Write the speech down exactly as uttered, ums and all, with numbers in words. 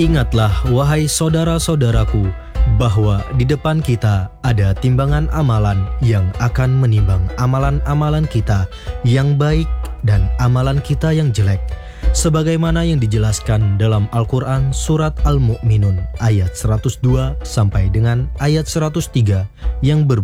Ingatlah, wahai saudara-saudaraku, bahwa di depan kita ada timbangan amalan yang akan menimbang amalan-amalan kita yang baik dan amalan kita yang jelek, sebagaimana yang dijelaskan dalam Al-Quran Surat Al-Mu'minun ayat seratus dua sampai dengan ayat seratus tiga yang berbunyi,